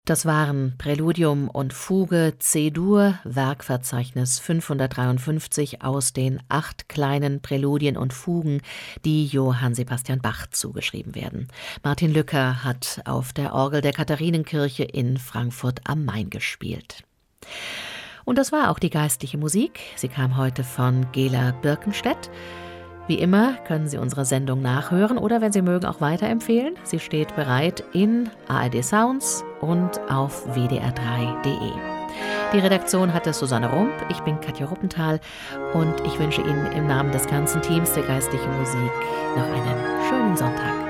Das waren Präludium und Fuge C-Dur, Werkverzeichnis 553 aus den 8 kleinen Präludien und Fugen, die Johann Sebastian Bach zugeschrieben werden. Martin Lücker hat auf der Orgel der Katharinenkirche in Frankfurt am Main gespielt. Und das war auch die geistliche Musik. Sie kam heute von Gela Birkenstedt. Wie immer können Sie unsere Sendung nachhören oder, wenn Sie mögen, auch weiterempfehlen. Sie steht bereit in ARD Sounds und auf wdr3.de. Die Redaktion hatte Susanne Rump, ich bin Katja Ruppenthal und ich wünsche Ihnen im Namen des ganzen Teams der geistlichen Musik noch einen schönen Sonntag.